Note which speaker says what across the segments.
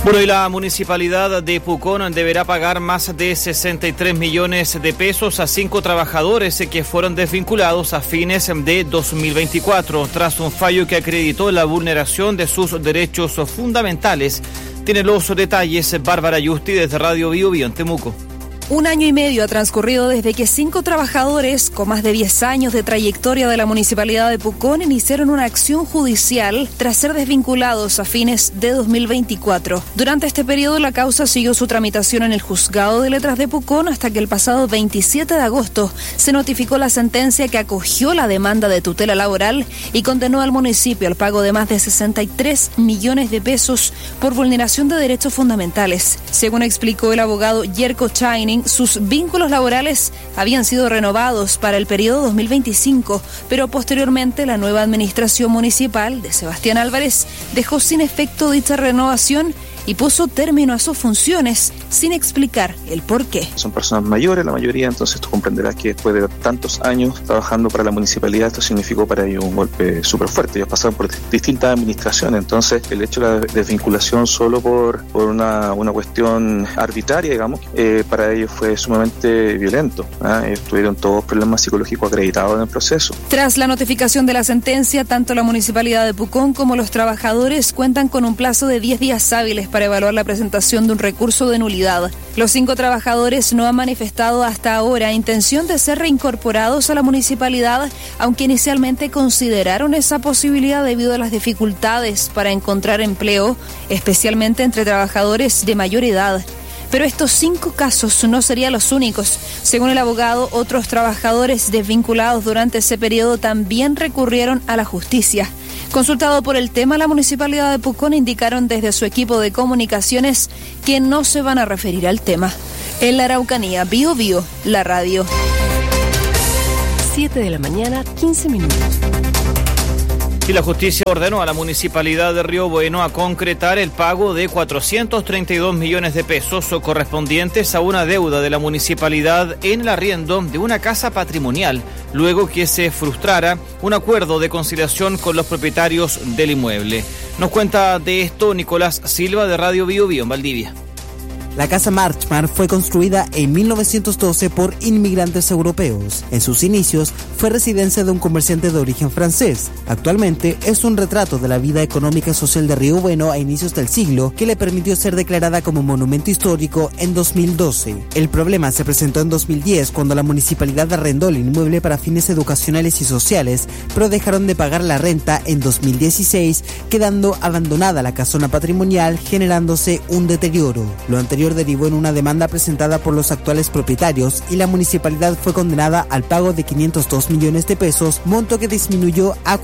Speaker 1: Bueno, y la municipalidad de Pucón deberá pagar más de 63 millones de pesos a 5 trabajadores que fueron desvinculados a fines de 2024, tras un fallo que acreditó la vulneración de sus derechos fundamentales. Tiene los detalles Bárbara Yusti desde Radio Bio Bio en Temuco.
Speaker 2: 1 año y medio ha transcurrido desde que 5 trabajadores con más de 10 años de trayectoria de la Municipalidad de Pucón iniciaron una acción judicial tras ser desvinculados a fines de 2024. Durante este periodo, la causa siguió su tramitación en el Juzgado de Letras de Pucón hasta que el pasado 27 de agosto se notificó la sentencia que acogió la demanda de tutela laboral y condenó al municipio al pago de más de 63 millones de pesos por vulneración de derechos fundamentales. Según explicó el abogado Jerko Chaining, sus vínculos laborales habían sido renovados para el periodo 2025, pero posteriormente la nueva administración municipal de Sebastián Álvarez dejó sin efecto dicha renovación y puso término a sus funciones sin explicar el porqué.
Speaker 3: Son personas mayores, la mayoría, entonces tú comprenderás que después de tantos años trabajando para la municipalidad, esto significó para ellos un golpe súper fuerte. Ellos pasaron por distintas administraciones, entonces el hecho de la desvinculación solo por una cuestión arbitraria, digamos, para ellos fue sumamente violento. Ellos tuvieron todos problemas psicológicos acreditados en el proceso.
Speaker 2: Tras la notificación de la sentencia, tanto la Municipalidad de Pucón como los trabajadores cuentan con un plazo de 10 días hábiles para evaluar la presentación de un recurso de nulidad. Los 5 trabajadores no han manifestado hasta ahora intención de ser reincorporados a la municipalidad, aunque inicialmente consideraron esa posibilidad debido a las dificultades para encontrar empleo, especialmente entre trabajadores de mayor edad. Pero estos 5 casos no serían los únicos. Según el abogado, otros trabajadores desvinculados durante ese periodo también recurrieron a la justicia. Consultado por el tema, la Municipalidad de Pucón indicaron desde su equipo de comunicaciones que no se van a referir al tema. En la Araucanía, Bio Bio, la radio.
Speaker 4: 7 de la mañana, 15 minutos.
Speaker 1: Y la justicia ordenó a la Municipalidad de Río Bueno a concretar el pago de 432 millones de pesos correspondientes a una deuda de la municipalidad en el arriendo de una casa patrimonial, luego que se frustrara un acuerdo de conciliación con los propietarios del inmueble. Nos cuenta de esto Nicolás Silva de Radio Bio Bio en Valdivia.
Speaker 5: La Casa Marchmar fue construida en 1912 por inmigrantes europeos. En sus inicios fue residencia de un comerciante de origen francés. Actualmente es un retrato de la vida económica y social de Río Bueno a inicios del siglo que le permitió ser declarada como monumento histórico en 2012. El problema se presentó en 2010 cuando la municipalidad arrendó el inmueble para fines educacionales y sociales, pero dejaron de pagar la renta en 2016, quedando abandonada la casona patrimonial, generándose un deterioro. Lo anterior derivó en una demanda presentada por los actuales propietarios y la municipalidad fue condenada al pago de 502 millones de pesos, monto que disminuyó a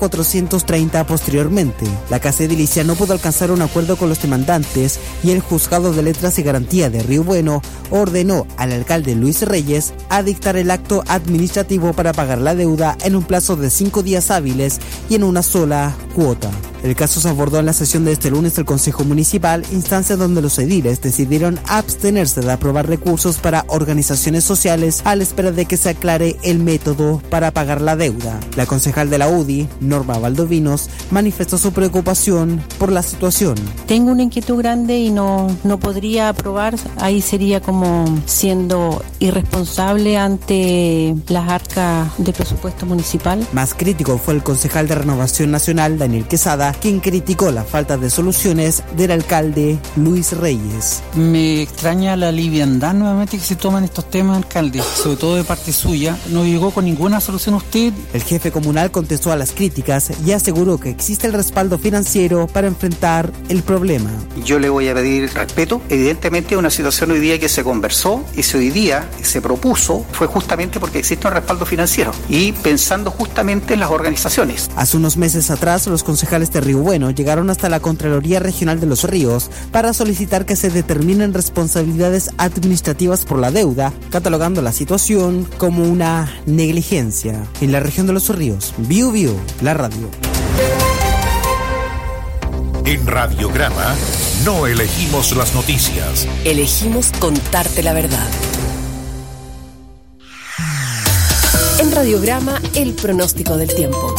Speaker 5: 430 posteriormente. La casa edilicia no pudo alcanzar un acuerdo con los demandantes y el Juzgado de Letras y Garantía de Río Bueno ordenó al alcalde Luis Reyes a dictar el acto administrativo para pagar la deuda en un plazo de 5 días hábiles y en una sola cuota. El caso se abordó en la sesión de este lunes del Consejo Municipal, instancia donde los ediles decidieron abstenerse de aprobar recursos para organizaciones sociales a la espera de que se aclare el método para pagar la deuda. La concejal de la UDI, Norma Valdovinos, manifestó su preocupación por la situación.
Speaker 6: Tengo una inquietud grande y no podría aprobar, ahí sería como siendo irresponsable ante las arcas de presupuesto municipal.
Speaker 5: Más crítico fue el concejal de Renovación Nacional, Daniel Quesada, quien criticó la falta de soluciones del alcalde Luis Reyes.
Speaker 7: Me extraña la liviandad nuevamente que se toman estos temas, alcalde, sobre todo de parte suya. No llegó con ninguna solución usted.
Speaker 5: El jefe comunal contestó a las críticas y aseguró que existe el respaldo financiero para enfrentar el problema.
Speaker 8: Yo le voy a pedir respeto. Evidentemente una situación hoy día que se conversó y se hoy día se propuso fue justamente porque existe un respaldo financiero y pensando justamente en las organizaciones.
Speaker 5: Hace unos meses atrás, los concejales de Río Bueno llegaron hasta la Contraloría Regional de los Ríos para solicitar que se determinen responsabilidades administrativas por la deuda, catalogando la situación como una negligencia. En la región de los Ríos, Bio Bio, la radio.
Speaker 9: En Radiograma no elegimos las noticias.
Speaker 4: Elegimos contarte la verdad. En Radiograma, el pronóstico del tiempo.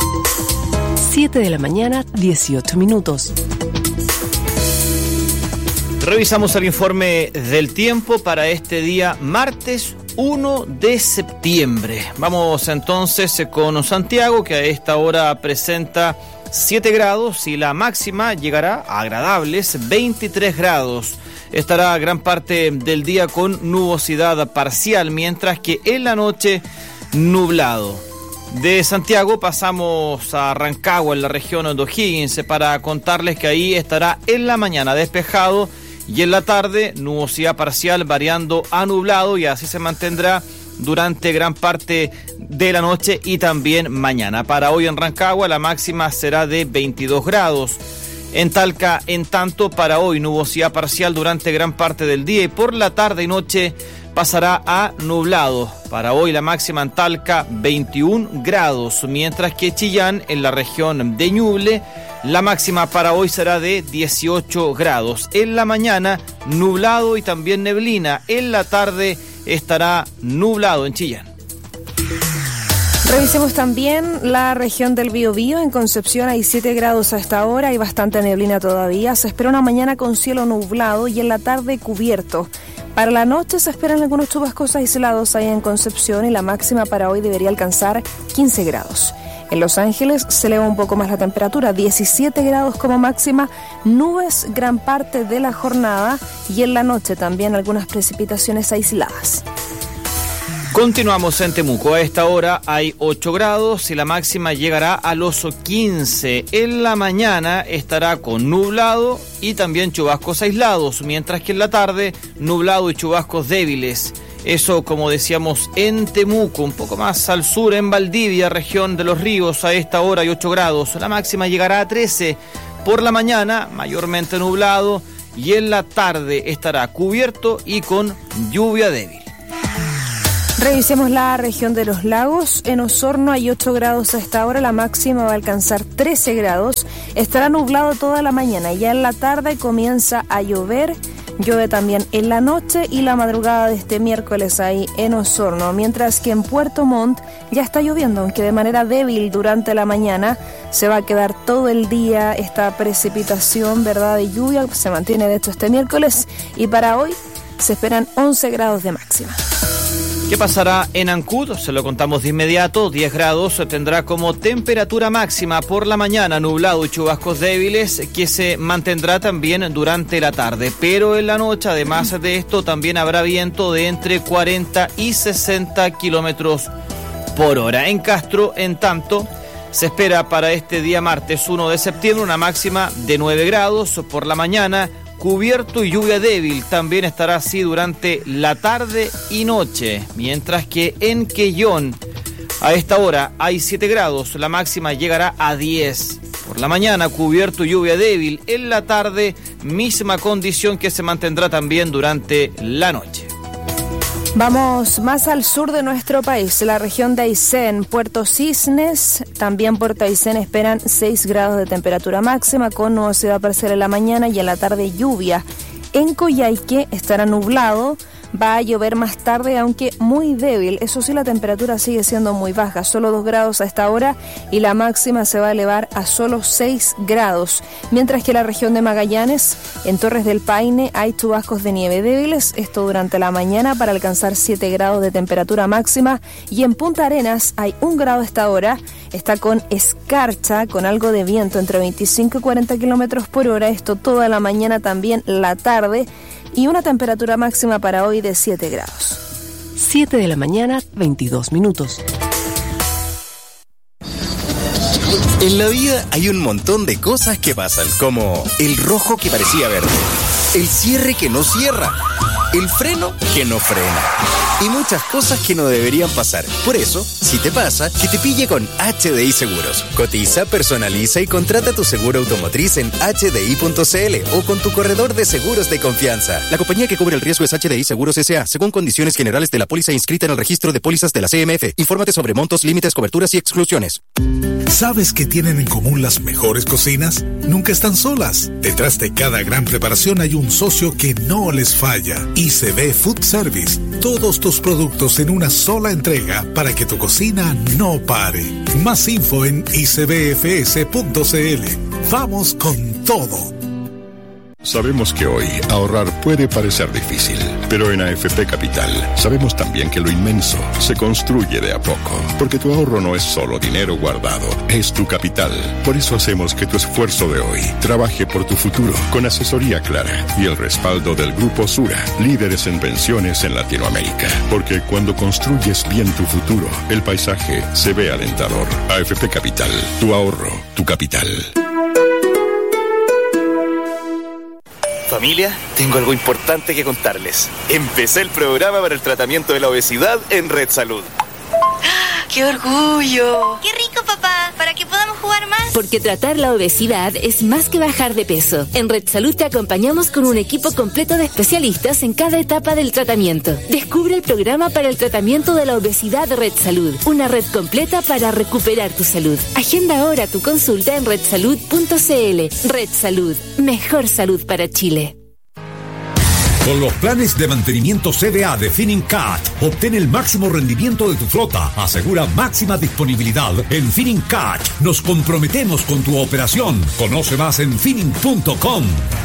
Speaker 4: 7 de la mañana, 18 minutos.
Speaker 1: Revisamos el informe del tiempo para este día martes 1 de septiembre. Vamos entonces con Santiago, que a esta hora presenta 7 grados y la máxima llegará a agradables 23 grados. Estará gran parte del día con nubosidad parcial, mientras que en la noche nublado. De Santiago pasamos a Rancagua, en la región de O'Higgins, para contarles que ahí estará en la mañana despejado y en la tarde nubosidad parcial variando a nublado, y así se mantendrá durante gran parte de la noche y también mañana. Para hoy en Rancagua la máxima será de 22 grados. En Talca, en tanto, para hoy nubosidad parcial durante gran parte del día y por la tarde y noche pasará a nublado. Para hoy la máxima en Talca 21 grados, mientras que Chillán, en la región de Ñuble, la máxima para hoy será de 18 grados. En la mañana nublado y también neblina. En la tarde estará nublado en Chillán.
Speaker 2: Revisemos también la región del Biobío. En Concepción hay 7 grados a esta hora, hay bastante neblina todavía. Se espera una mañana con cielo nublado y en la tarde cubierto. Para la noche se esperan algunos chubascos aislados ahí en Concepción y la máxima para hoy debería alcanzar 15 grados. En Los Ángeles se eleva un poco más la temperatura, 17 grados como máxima, nubes gran parte de la jornada y en la noche también algunas precipitaciones aisladas.
Speaker 1: Continuamos en Temuco. A esta hora hay 8 grados y la máxima llegará a los 15. En la mañana estará con nublado y también chubascos aislados, mientras que en la tarde nublado y chubascos débiles. Eso, como decíamos, en Temuco. Un poco más al sur, en Valdivia, región de Los Ríos, a esta hora hay 8 grados. La máxima llegará a 13. Por la mañana, mayormente nublado, y en la tarde estará cubierto y con lluvia débil.
Speaker 2: Revisemos la región de los lagos. En Osorno hay 8 grados a esta hora, la máxima va a alcanzar 13 grados. Estará nublado toda la mañana y ya en la tarde comienza a llover. Llueve también en la noche y la madrugada de este miércoles ahí en Osorno, mientras que en Puerto Montt ya está lloviendo, aunque de manera débil durante la mañana. Se va a quedar todo el día esta precipitación, ¿verdad?, de lluvia. Se mantiene de hecho este miércoles y para hoy se esperan 11 grados de máxima.
Speaker 1: ¿Qué pasará en Ancud? Se lo contamos de inmediato. 10 grados tendrá como temperatura máxima por la mañana, nublado y chubascos débiles, que se mantendrá también durante la tarde. Pero en la noche, además de esto, también habrá viento de entre 40 y 60 kilómetros por hora. En Castro, en tanto, se espera para este día martes 1 de septiembre una máxima de 9 grados por la mañana, cubierto y lluvia débil. También estará así durante la tarde y noche, mientras que en Quellón a esta hora hay 7 grados, la máxima llegará a 10. Por la mañana cubierto y lluvia débil, en la tarde misma condición que se mantendrá también durante la noche.
Speaker 2: Vamos más al sur de nuestro país, la región de Aysén, Puerto Cisnes, también Puerto Aysén esperan 6 grados de temperatura máxima con nubosidad parcial en la mañana y en la tarde lluvia. En Coyhaique estará nublado, va a llover más tarde, aunque muy débil. Eso sí, la temperatura sigue siendo muy baja, solo 2 grados a esta hora y la máxima se va a elevar a solo 6 grados. Mientras que en la región de Magallanes, en Torres del Paine, hay chubascos de nieve débiles, esto durante la mañana para alcanzar 7 grados de temperatura máxima. Y en Punta Arenas hay 1 grado a esta hora, está con escarcha, con algo de viento entre 25 y 40 kilómetros por hora, esto toda la mañana, también la tarde. Y una temperatura máxima para hoy de 7 grados.
Speaker 4: 7 de la mañana, 22 minutos.
Speaker 10: En la vida hay un montón de cosas que pasan, como el rojo que parecía verde, el cierre que no cierra, el freno que no frena y muchas cosas que no deberían pasar. Por eso, si te pasa, que te pille con HDI Seguros. Cotiza, personaliza y contrata tu seguro automotriz en hdi.cl o con tu corredor de seguros de confianza. La compañía que cubre el riesgo es HDI Seguros S.A., según condiciones generales de la póliza inscrita en el registro de pólizas de la CMF. Infórmate sobre montos, límites, coberturas y exclusiones.
Speaker 9: ¿Sabes qué tienen en común las mejores cocinas? Nunca están solas. Detrás de cada gran preparación hay un socio que no les falla. ICB Food Service. Todos tus productos en una sola entrega para que tu cocina no pare. Más info en icbfs.cl. Vamos con todo.
Speaker 11: Sabemos que hoy ahorrar puede parecer difícil, pero en AFP Capital sabemos también que lo inmenso se construye de a poco, porque tu ahorro no es solo dinero guardado, es tu capital. Por eso hacemos que tu esfuerzo de hoy trabaje por tu futuro, con asesoría clara y el respaldo del Grupo Sura, líderes en pensiones en Latinoamérica. Porque cuando construyes bien tu futuro, el paisaje se ve alentador. AFP Capital, tu ahorro, tu capital.
Speaker 10: Familia, tengo algo importante que contarles. Empecé el programa para el tratamiento de la obesidad en Red Salud.
Speaker 12: ¡Qué orgullo! ¡Qué rico, papá! Para que podamos jugar más.
Speaker 13: Porque tratar la obesidad es más que bajar de peso. En Red Salud te acompañamos con un equipo completo de especialistas en cada etapa del tratamiento. Descubre el programa para el tratamiento de la obesidad de Red Salud. Una red completa para recuperar tu salud. Agenda ahora tu consulta en redsalud.cl. Red Salud. Mejor salud para Chile.
Speaker 14: Con los planes de mantenimiento CDA de Finincat, obtén el máximo rendimiento de tu flota. Asegura máxima disponibilidad en Finincat. Nos comprometemos con tu operación. Conoce más en Fining.com.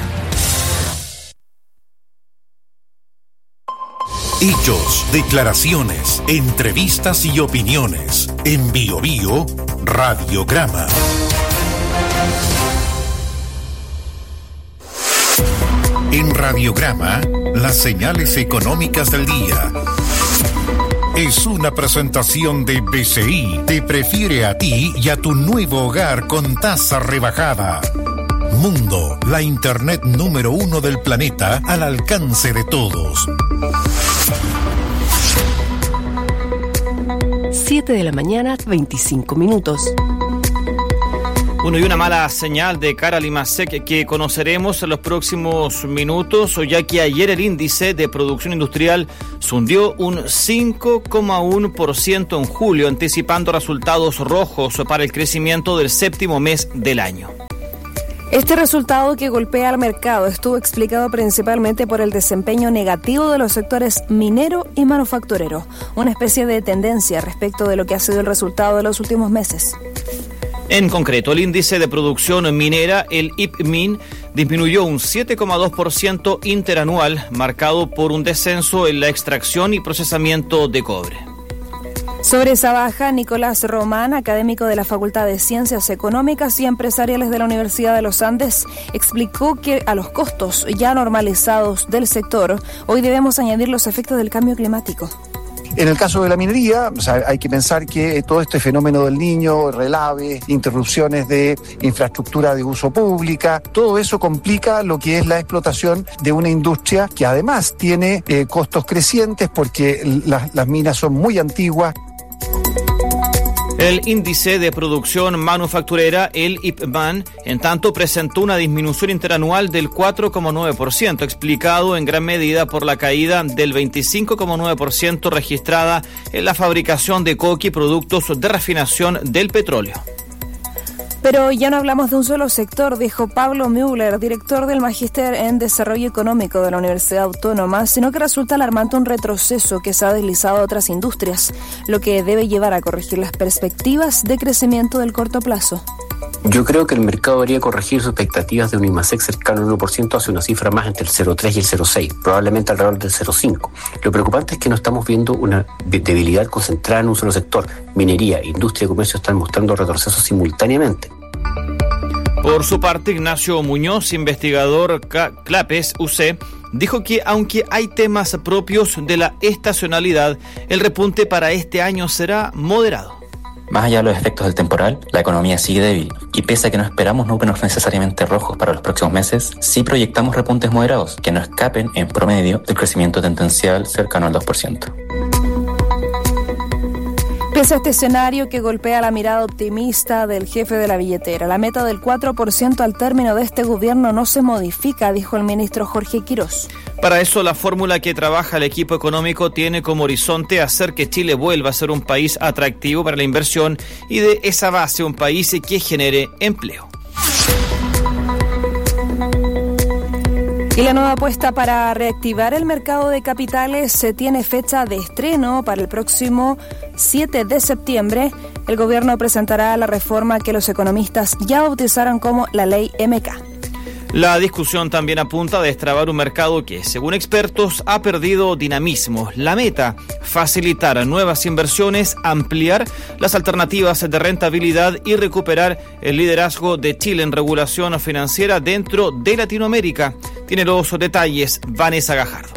Speaker 15: Hechos, declaraciones, entrevistas y opiniones. En Bio Bio, Radiograma. En Radiograma, las señales económicas del día. Es una presentación de BCI. Te prefiere a ti y a tu nuevo hogar con tasa rebajada. Mundo, la internet número 1 del planeta al alcance de todos.
Speaker 4: 7 de la mañana, 25 minutos.
Speaker 1: Bueno, y una mala señal de cara al IMASEC que conoceremos en los próximos minutos, ya que ayer el índice de producción industrial se hundió un 5,1% en julio, anticipando resultados rojos para el crecimiento del séptimo mes del año.
Speaker 2: Este resultado que golpea al mercado estuvo explicado principalmente por el desempeño negativo de los sectores minero y manufacturero, una especie de tendencia respecto de lo que ha sido el resultado de los últimos meses.
Speaker 1: En concreto, el índice de producción minera, el IPMIN, disminuyó un 7,2% interanual, marcado por un descenso en la extracción y procesamiento de cobre.
Speaker 2: Sobre esa baja, Nicolás Román, académico de la Facultad de Ciencias Económicas y Empresariales de la Universidad de los Andes, explicó que a los costos ya normalizados del sector, hoy debemos añadir los efectos del cambio climático.
Speaker 16: En el caso de la minería, hay que pensar que todo este fenómeno del Niño, relaves, interrupciones de infraestructura de uso pública, todo eso complica lo que es la explotación de una industria que además tiene costos crecientes porque las minas son muy antiguas.
Speaker 1: El índice de producción manufacturera, el IPMAN, en tanto presentó una disminución interanual del 4,9%, explicado en gran medida por la caída del 25,9% registrada en la fabricación de coque y productos de refinación del petróleo.
Speaker 2: Pero ya no hablamos de un solo sector, dijo Pablo Müller, director del Magíster en Desarrollo Económico de la Universidad Autónoma, sino que resulta alarmante un retroceso que se ha deslizado a otras industrias, lo que debe llevar a corregir las perspectivas de crecimiento del corto plazo.
Speaker 17: Yo creo que el mercado debería corregir sus expectativas de un IMASEC cercano al 1% hacia una cifra más entre el 0,3 y el 0,6, probablemente alrededor del 0,5. Lo preocupante es que no estamos viendo una debilidad concentrada en un solo sector. Minería, industria y comercio están mostrando retrocesos simultáneamente.
Speaker 1: Por su parte, Ignacio Muñoz, investigador CLAPES UC, dijo que aunque hay temas propios de la estacionalidad, el repunte para este año será moderado.
Speaker 18: Más allá de los efectos del temporal, la economía sigue débil y pese a que no esperamos números necesariamente rojos para los próximos meses, sí proyectamos repuntes moderados que no escapen en promedio del crecimiento tendencial cercano al 2%.
Speaker 2: Pese a este escenario que golpea la mirada optimista del jefe de la billetera, la meta del 4% al término de este gobierno no se modifica, dijo el ministro Jorge Quirós.
Speaker 1: Para eso, la fórmula que trabaja el equipo económico tiene como horizonte hacer que Chile vuelva a ser un país atractivo para la inversión y de esa base un país que genere empleo. Y la nueva apuesta para reactivar el mercado de capitales tiene fecha de estreno para el próximo 7 de septiembre. El gobierno presentará la reforma que los economistas ya bautizaron como la Ley MK. La discusión también apunta a destrabar un mercado que, según expertos, ha perdido dinamismo. La meta, facilitar nuevas inversiones, ampliar las alternativas de rentabilidad y recuperar el liderazgo de Chile en regulación financiera dentro de Latinoamérica. Tiene los detalles Vanessa Gajardo.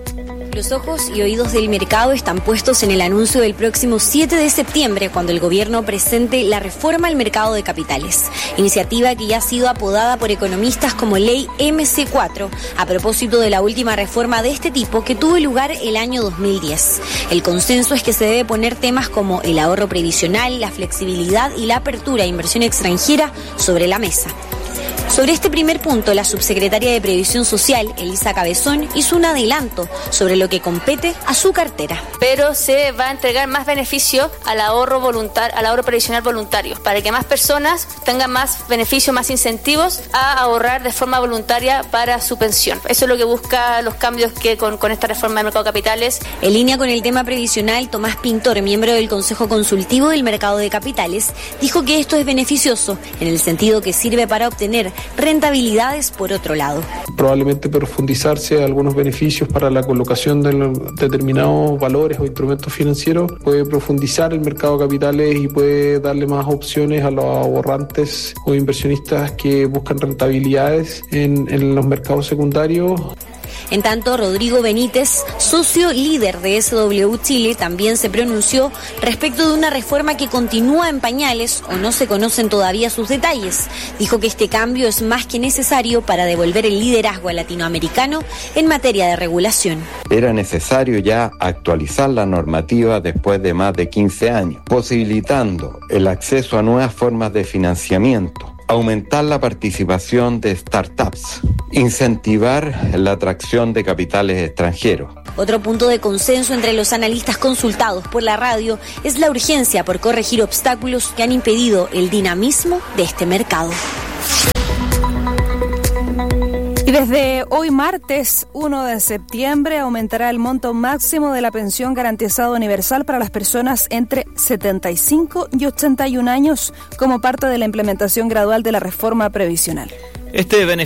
Speaker 19: Los ojos y oídos del mercado están puestos en el anuncio del próximo 7 de septiembre, cuando el gobierno presente la reforma al mercado de capitales, iniciativa que ya ha sido apodada por economistas como Ley MC4, a propósito de la última reforma de este tipo que tuvo lugar el año 2010. El consenso es que se debe poner temas como el ahorro previsional, la flexibilidad y la apertura a inversión extranjera sobre la mesa. Sobre este primer punto, la subsecretaria de Previsión Social, Elisa Cabezón, hizo un adelanto sobre lo que compete a su cartera.
Speaker 20: Pero se va a entregar más beneficio al ahorro previsional voluntario, para que más personas tengan más beneficios, más incentivos a ahorrar de forma voluntaria para su pensión. Eso es lo que busca los cambios que con esta reforma del mercado de capitales.
Speaker 19: En línea con el tema previsional, Tomás Pintor, miembro del Consejo Consultivo del Mercado de Capitales, dijo que esto es beneficioso, en el sentido que sirve para obtener rentabilidades por otro lado.
Speaker 21: Probablemente profundizarse algunos beneficios para la colocación de determinados valores o instrumentos financieros puede profundizar el mercado de capitales y puede darle más opciones a los ahorrantes o inversionistas que buscan rentabilidades en los mercados secundarios.
Speaker 19: En tanto, Rodrigo Benítez, socio líder de SW Chile, también se pronunció respecto de una reforma que continúa en pañales o no se conocen todavía sus detalles. Dijo que este cambio es más que necesario para devolver el liderazgo al latinoamericano en materia de regulación.
Speaker 22: Era necesario ya actualizar la normativa después de más de 15 años, posibilitando el acceso a nuevas formas de financiamiento, aumentar la participación de startups, incentivar la atracción de capitales extranjeros.
Speaker 19: Otro punto de consenso entre los analistas consultados por la radio es la urgencia por corregir obstáculos que han impedido el dinamismo de este mercado.
Speaker 2: Y desde hoy martes 1 de septiembre aumentará el monto máximo de la pensión garantizada universal para las personas entre 75 y 81 años como parte de la implementación gradual de la reforma previsional.
Speaker 1: Este beneficio